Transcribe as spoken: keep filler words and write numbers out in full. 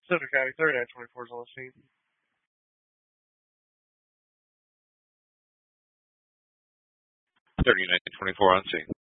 Center County, thirty-nine twenty-four is on the scene. thirty-nine twenty-four on scene.